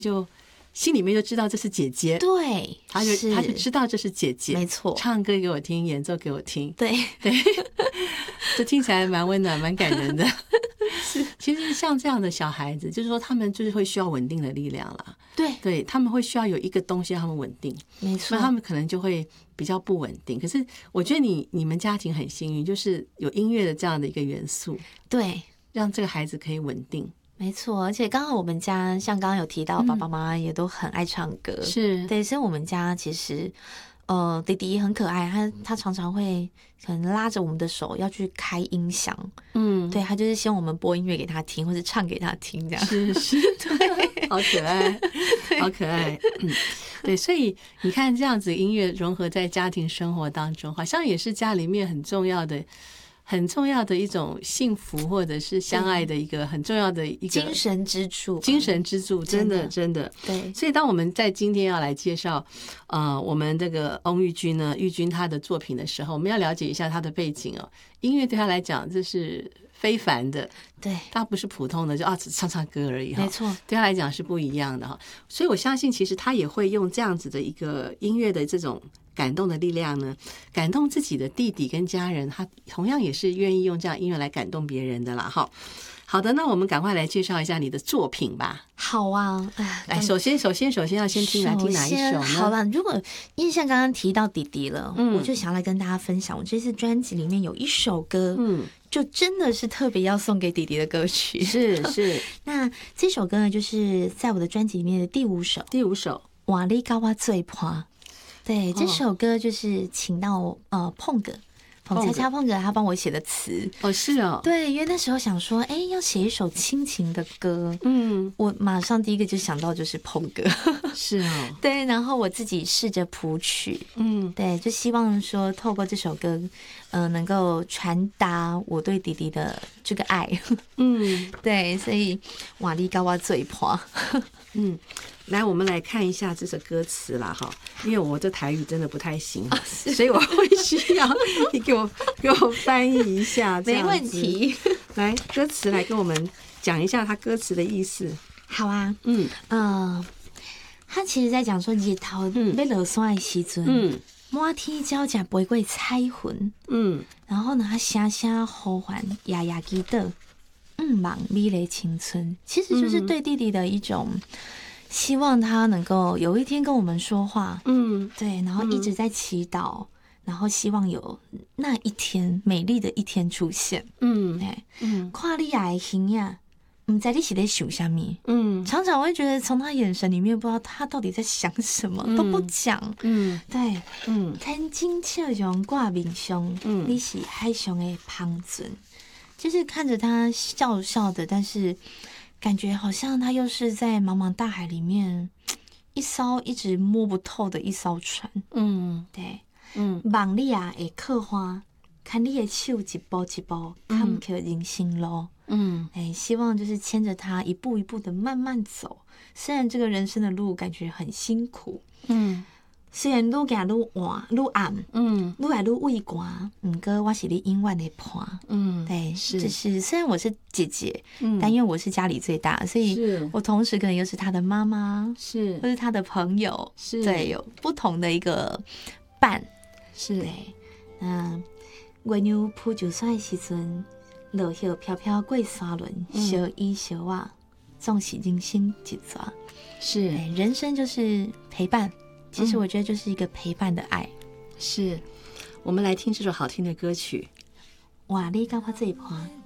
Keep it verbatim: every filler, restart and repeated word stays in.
就心里面就知道这是姐姐， 对， 他就他就知道这是姐姐， 没错， 唱歌给我听，演奏给我听， 对对，这听起来蛮温暖蛮感人的。是，其实像这样的小孩子，就是说他们就是会需要稳定的力量啦， 对对，他们会需要有一个东西让他们稳定， 没错， 那他们可能就会比较不稳定。可是我觉得你你们家庭很幸运，就是有音乐的这样的一个元素， 对， 让这个孩子可以稳定。 没错，而且刚好我们家像刚刚有提到，爸爸妈妈也都很爱唱歌， 嗯、是对，所以我们家其实，呃，弟弟很可爱，他他常常会可能拉着我们的手要去开音响，嗯，对，他就是希望我们播音乐给他听，或者唱给他听，这样是是，对，好可爱，好可爱，嗯，对，所以你看这样子音乐融合在家庭生活当中，好像也是家里面很重要的。很重要的一种幸福或者是相爱的一个很重要的一个精神支柱， 精神支柱，真的真的对。 所以当我们在今天要来介绍呃我们这个翁玉君呢，玉君她的作品的时候，我们要了解一下她的背景哦。音乐对她来讲这是非凡的， 对， 她不是普通的就啊只唱唱歌而已哈， 没错， 对她来讲是不一样的哈。所以我相信其实她也会用这样子的一个音乐的这种感动的力量呢，感动自己的弟弟跟家人，他同样也是愿意用这样音乐来感动别人的啦。哈，好的，那我们赶快来介绍一下你的作品吧。 好啊， 来，首先，首先，首先要先听来听哪一首呢？ 好了，如果因为像刚刚提到弟弟了，嗯，我就想来跟大家分享，我这次专辑里面有一首歌，嗯，就真的是特别要送给弟弟的歌曲， 是是。 那这首歌呢，就是在我的专辑里面的第五首， 第五首， 瓦力高瓦最破。对，这首歌就是请到呃碰哥，彭恰恰碰哥他帮我写的词。 哦，是哦， 对，因为那时候想说，哎，要写一首亲情的歌，嗯，我马上第一个就想到就是碰哥， 是哦， 对，然后我自己试着谱曲，嗯，对，就希望说透过这首歌，嗯、呃，能够传达我对弟弟的这个爱，嗯，对，所以瓦力高瓦最破， 嗯。来，我们来看一下这首歌词啦，哈，因为我这台语真的不太行，啊、所以我会需要你给我给我翻译一下， 没问题。 来，歌词来跟我们讲一下它歌词的意思。 好啊，嗯呃，他其实在讲说日头要落山的时阵，嗯，满天鸟只飞过彩云，嗯，然后呢，他声声呼唤，夜夜祈祷，嗯，望美丽青春，其实就是对弟弟的一种。希望他能够有一天跟我们说话，嗯，对，然后一直在祈祷，嗯、然后希望有那一天美丽的一天出现，嗯，对，嗯，看你的形呀，不知道你是在想什么，嗯，常常会觉得从他眼神里面不知道他到底在想什么，嗯、都不讲，嗯，对，嗯，天真笑容挂面上，嗯，你是海上的芳存，就是看着他笑笑的，但是。感觉好像他又是在茫茫大海里面一艘一直摸不透的一艘船，嗯，对，嗯，望你啊会刻花，看你的手一步一步看去人生路，嗯，哎，希望就是牵着他一步一步的慢慢走，虽然这个人生的路感觉很辛苦，嗯。虽然愈行愈晚愈暗，嗯，愈来愈畏寒，不过我是你永远的伴，嗯，对，是，就是虽然我是姐姐，嗯，但因为我是家里最大，所以我同时可能又是她的妈妈，是，或是她的朋友，是，对，有不同的一个伴，是，对，那月娘铺就算的时阵，落叶飘飘过山轮，小衣小袜，总是人生一抓，是，人生就是陪伴。其实我觉得就是一个陪伴的爱， 是。我们来听这首好听的歌曲。 哇，你跟我这一盘。